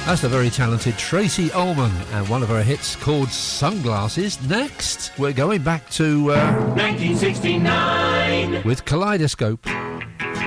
That's the very talented Tracy Ullman and one of her hits called Sunglasses. Next, we're going back to 1969 with Kaleidoscope.